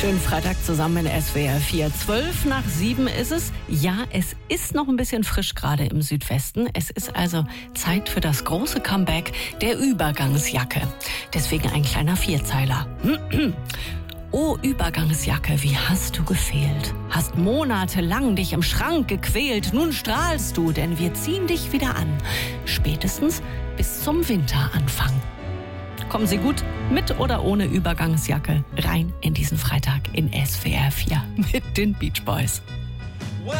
Schönen Freitag zusammen in SWR 4. 6:12 ist es. Ja, es ist noch ein bisschen frisch gerade im Südwesten. Es ist also Zeit für das große Comeback der Übergangsjacke. Deswegen ein kleiner Vierzeiler. Oh, Übergangsjacke, wie hast du gefehlt? Hast monatelang dich im Schrank gequält. Nun strahlst du, denn wir ziehen dich wieder an. Spätestens bis zum Winteranfang. Kommen Sie gut mit oder ohne Übergangsjacke rein in diesen Freitag in SWR 4 mit den Beach Boys.